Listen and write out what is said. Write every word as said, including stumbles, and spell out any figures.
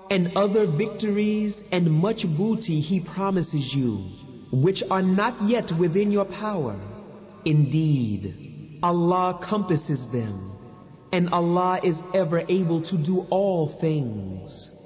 and other victories and much booty he promises you, which are not yet within your power. Indeed, Allah compasses them, and Allah is ever able to do all things.